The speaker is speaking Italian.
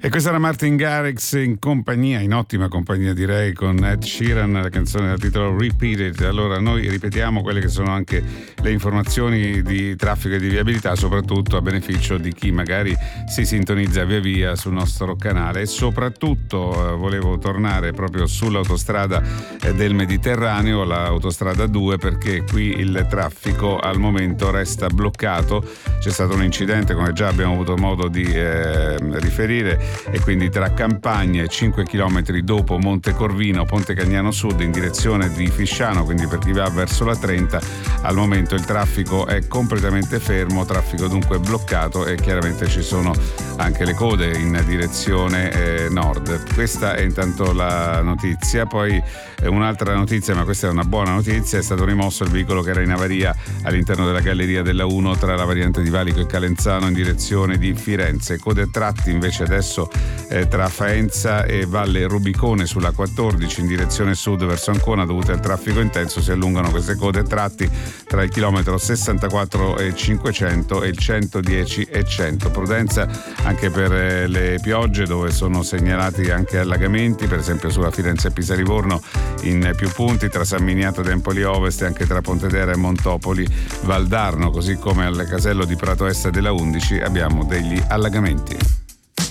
E questa era Martin Garrix in ottima compagnia direi, con Ed Sheeran, la canzone dal titolo Repeat It. Allora noi ripetiamo quelle che sono anche le informazioni di traffico e di viabilità, soprattutto a beneficio di chi magari si sintonizza via via sul nostro canale. E soprattutto volevo tornare proprio sull'autostrada del Mediterraneo, l'autostrada 2, perché qui il traffico al momento resta bloccato. C'è stato un incidente, come già abbiamo avuto modo di riferire, e quindi tra Campagne, 5 km dopo Montecorvino, Ponte Cagnano Sud in direzione di Fisciano, quindi per chi va verso la 30, al momento il traffico è completamente fermo, traffico dunque bloccato, e chiaramente ci sono anche le code in direzione nord. Questa è intanto la notizia. Poi un'altra notizia, ma questa è una buona notizia: è stato rimosso il veicolo che era in avaria all'interno della galleria della 1 tra la variante di Valico e Calenzano in direzione di Firenze. Code a tratti invece adesso tra Faenza e Valle Rubicone sulla 14 in direzione sud verso Ancona, dovute al traffico intenso. Si allungano queste code a tratti tra il chilometro 64 e 500 e il 110 e 100. Prudenza anche per le piogge, dove sono segnalati anche allagamenti, per esempio sulla Firenze-Pisa-Livorno in più punti, tra San Miniato ed Empoli Ovest, e anche tra Pontedera e Montopoli Valdarno, così come al casello di Prato Est della 11 abbiamo degli allagamenti.